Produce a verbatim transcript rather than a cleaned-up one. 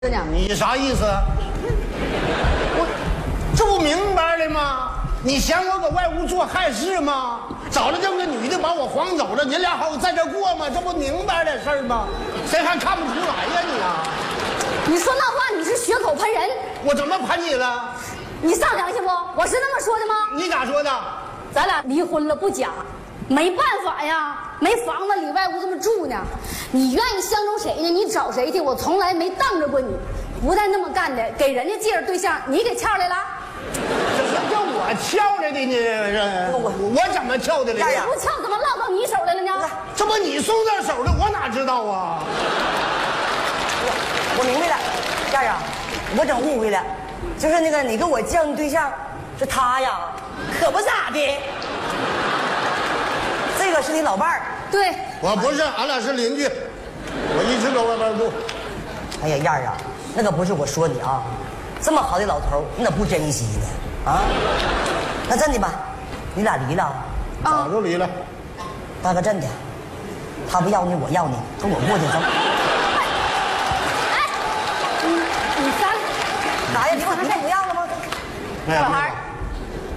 你啥意思？我这不明白了吗？你嫌我搁外屋做害事吗？找了这么个女的把我晃走了，你俩好在这过吗？这不明白的事儿吗？谁还看不出来呀你啊！ 你说那话你是血口喷人。 我怎么喷你了？ 你上良心不？我是那么说的吗？ 你咋说的？ 咱俩离婚了不假，没办法呀，没房子里外屋这么住呢。你愿意相中谁呢？你找谁去？我从来没当着过你。不带那么干的，给人家介绍对象，你给撬来了。 这是叫我撬来的呢？我我怎么撬的了？ 你不撬怎么落到你手来了呢？ 这不你送到手的，我哪知道啊？ 我我明白了，家长，我整误会了，就是那个你跟我介绍的对象是他呀，可不咋的。这个是你老伴儿。 对， 我不是，俺俩是邻居，我一直搁外边住。 哎呀，燕儿啊，那可不是我说你啊，这么好的老头，你咋不珍惜呢？啊，那这样的吧，你俩离了？ 早就离了。 大哥，真的，他不要你，我要你，跟我过去走。 哎，你你三， 咋呀？你不你不要了吗？ 哎呀， 小孩